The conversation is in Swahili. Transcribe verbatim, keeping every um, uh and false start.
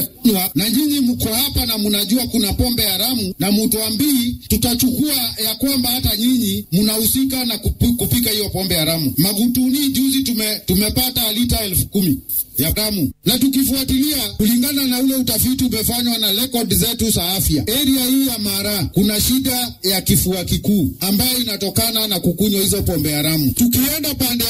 na nyinyi mko hapa na mnajua kuna pombe haramu, na mtuambii tutachukua ya kwamba hata nyinyi mnahusika na kupika hiyo pombe haramu. Magutuni juzi tume, tumepata lita elfu kumi ya damu, na tukifuatilia kulingana na ule utafiti umefanywa na record zetu za afya, area hii ya Mara kuna shida ya kifua kikuu ambayo inatokana na kukunywa hizo pombe haramu. Tukienda pande